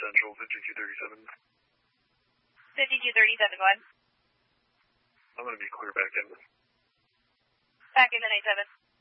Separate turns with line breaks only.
Central, 5237.
5237, go ahead.
I'm going to be clear back in.
Back in the 97.